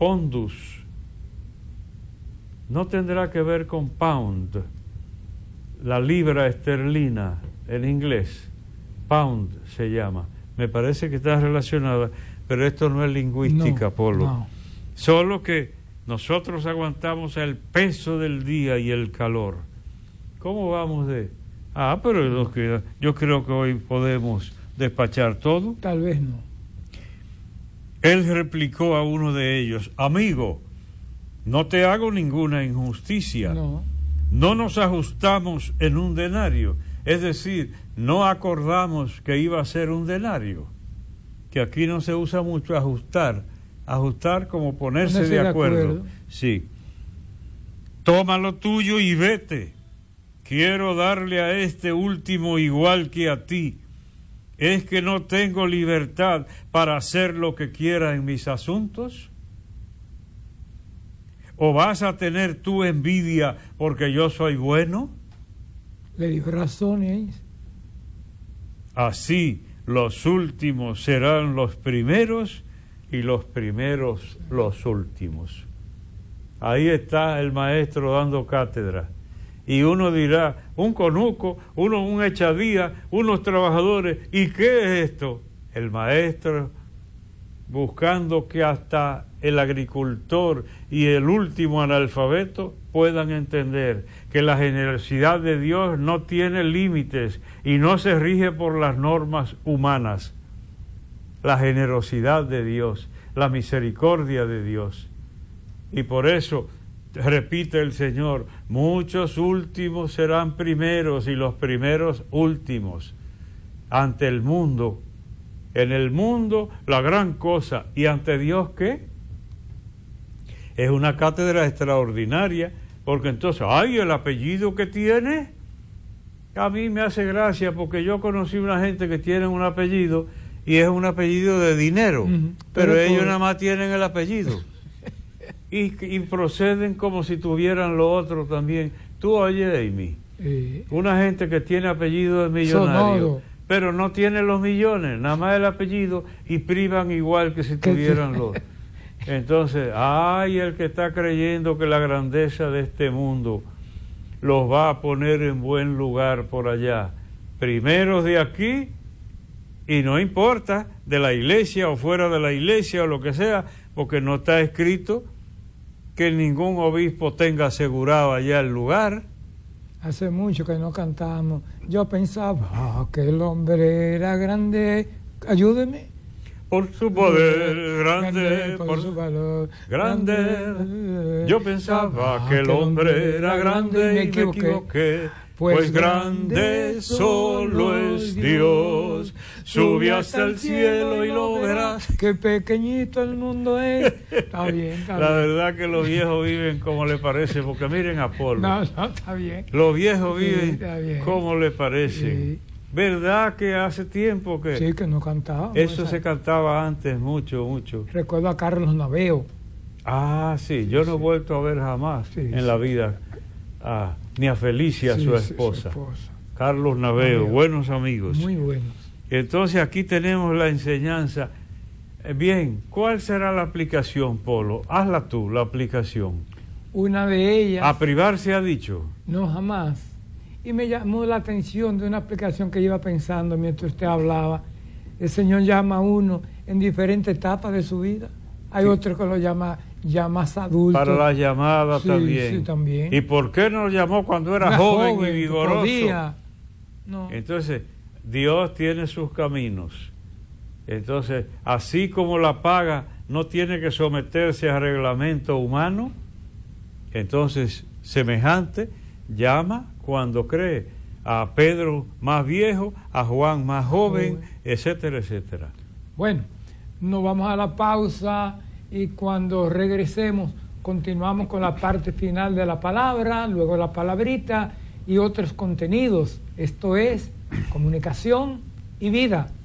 pondus no tendrá que ver con pound, la libra esterlina en inglés, pound se llama. Me parece que está relacionada, pero esto no es lingüística, Polo. No. Solo que nosotros aguantamos el peso del día y el calor. ¿Cómo vamos de...? Pero yo creo que hoy podemos despachar todo. Tal vez no. Él replicó a uno de ellos: amigo, no te hago ninguna injusticia. No nos ajustamos en un denario. Es decir, no acordamos que iba a ser un denario. Que aquí no se usa mucho ajustar. Ajustar como ponerse de acuerdo. Sí. Toma lo tuyo y vete. Quiero darle a este último igual que a ti. ¿Es que no tengo libertad para hacer lo que quiera en mis asuntos? ¿O vas a tener tú envidia porque yo soy bueno? Le dio razones. Así los últimos serán los primeros y los primeros los últimos. Ahí está el maestro dando cátedra. Y uno dirá, un conuco, un echadía, unos trabajadores, ¿y qué es esto? El maestro buscando que hasta el agricultor y el último analfabeto puedan entender que la generosidad de Dios no tiene límites y no se rige por las normas humanas. La generosidad de Dios, la misericordia de Dios. Y por eso repite el Señor, muchos últimos serán primeros y los primeros últimos. Ante el mundo, en el mundo la gran cosa, y ante Dios ¿qué? Es una cátedra extraordinaria, porque entonces, ¡ay, el apellido que tiene! A mí me hace gracia, porque yo conocí una gente que tiene un apellido, y es un apellido de dinero, pero ellos nada más tienen el apellido. Y proceden como si tuvieran lo otro también. Tú oye, Amy, una gente que tiene apellido de millonario, pero no tiene los millones, nada más el apellido, y privan igual que si tuvieran los. Entonces, el que está creyendo que la grandeza de este mundo los va a poner en buen lugar por allá, primeros de aquí, y no importa, de la iglesia o fuera de la iglesia o lo que sea, porque no está escrito que ningún obispo tenga asegurado allá el lugar. Hace mucho que no cantábamos. Yo pensaba que el hombre era grande. Ayúdeme. Por su poder grande, por su valor grande. Yo pensaba que el hombre era grande y me equivoqué. Pues grande solo es Dios. Sube hasta el cielo y lo verás. Qué pequeñito el mundo es. Está bien. La verdad que los viejos viven como le parece, porque miren a Apolo. No, está bien. Los viejos viven como le parece. Sí. ¿Verdad que hace tiempo que...? Sí, que no cantábamos. Eso se cantaba antes mucho. Recuerdo a Carlos Naveo. Sí, yo no he vuelto a ver jamás en la vida ni a Felicia, su esposa. Carlos Naveo, buenos amigos. Muy buenos. Entonces aquí tenemos la enseñanza. Bien, ¿cuál será la aplicación, Polo? Hazla tú, la aplicación. Una de ellas... ¿A privar se ha dicho? No, jamás. Y me llamó la atención de una aplicación que iba pensando mientras usted hablaba. El Señor llama a uno en diferentes etapas de su vida. Hay otro que lo llama ya más adulto. Para la llamada también. Sí, también. ¿Y por qué no lo llamó cuando era joven y vigoroso? No. Entonces, Dios tiene sus caminos. Entonces, así como la paga no tiene que someterse a reglamento humano, entonces, semejante, llama cuando cree. A Pedro más viejo, a Juan más joven, etcétera, etcétera. Bueno, nos vamos a la pausa y cuando regresemos continuamos con la parte final de la palabra, luego la palabrita y otros contenidos. Esto es Comunicación y Vida.